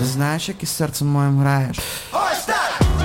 знаєш, як із серцем моїм граєш. Ось так!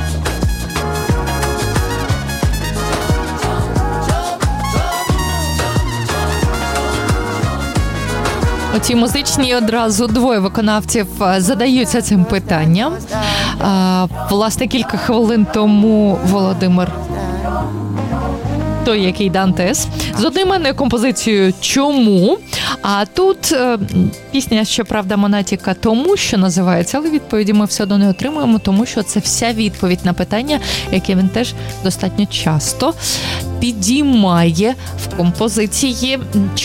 Оці музичні одразу двоє виконавців задаються цим питанням. Власне, кілька хвилин тому Володимир, той, який Дантес, з одноіменною композицією «Чому?». А тут пісня, щоправда, монатіка «Тому», що називається, але відповіді ми все одно не отримуємо, тому що це вся відповідь на питання, яке він теж достатньо часто підіймає в композиції.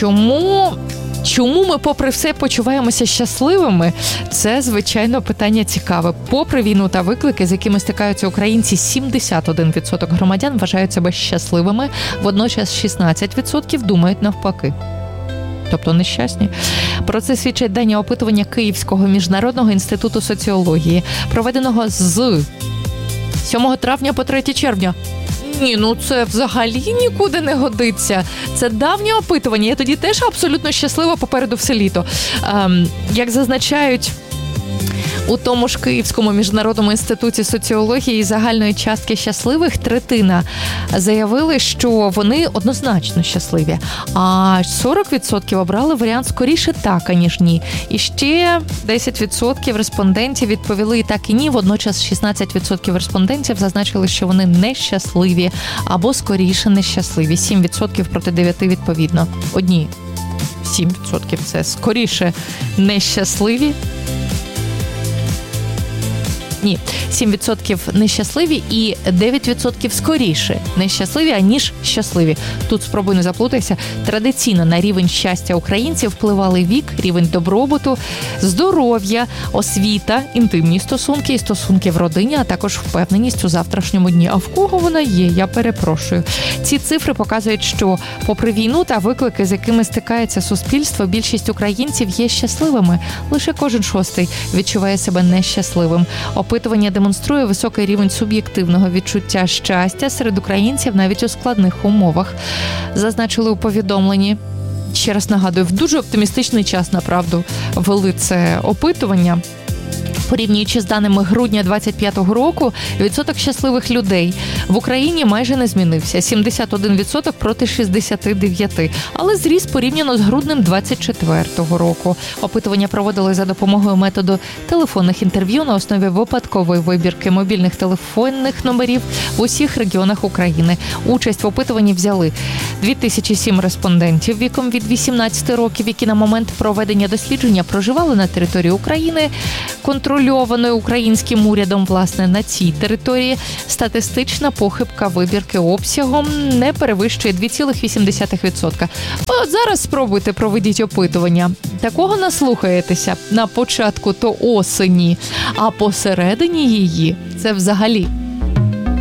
Чому ми, попри все, почуваємося щасливими? Це, звичайно, питання цікаве. Попри війну та виклики, з якими стикаються українці, 71% громадян вважають себе щасливими, водночас 16% думають навпаки. Тобто нещасні. Про це свідчать дані опитування Київського міжнародного інституту соціології, проведеного з 7 травня по 3 червня. Ні, це взагалі нікуди не годиться. Це давнє опитування. Я тоді теж абсолютно щаслива, попереду все літо. Як зазначають у тому ж Київському міжнародному інституті соціології, загальної частки щасливих третина заявили, що вони однозначно щасливі. А 40% обрали варіант скоріше так, аніж ні. І ще 10% респондентів відповіли і так, і ні. Водночас 16% респондентів зазначили, що вони нещасливі або скоріше нещасливі. 7% проти 9% відповідно. Одні 7% це скоріше нещасливі. Ні, 7% нещасливі і 9% скоріше нещасливі, аніж щасливі. Тут спробуй не заплутайся. Традиційно на рівень щастя українців впливали вік, рівень добробуту, здоров'я, освіта, інтимні стосунки і стосунки в родині, а також впевненість у завтрашньому дні. А в кого вона є? Я перепрошую. Ці цифри показують, що попри війну та виклики, з якими стикається суспільство, більшість українців є щасливими. Лише кожен шостий відчуває себе нещасливим. Опитування демонструє високий рівень суб'єктивного відчуття щастя серед українців навіть у складних умовах. Зазначили у повідомленні. Ще раз нагадую, в дуже оптимістичний час, направду, вели це опитування. Порівнюючи з даними грудня 25-го року, відсоток щасливих людей в Україні майже не змінився – 71% проти 69%, але зріс порівняно з груднем 24-го року. Опитування проводили за допомогою методу телефонних інтерв'ю на основі випадкової вибірки мобільних телефонних номерів в усіх регіонах України. Участь в опитуванні взяли 2007 респондентів віком від 18 років, які на момент проведення дослідження проживали на території України, контрольованої українським урядом, власне, на цій території. Статистична похибка вибірки обсягом не перевищує 2,8%. От зараз спробуйте, проведіть опитування. Такого наслухаєтеся на початку то осені, а посередині її – це взагалі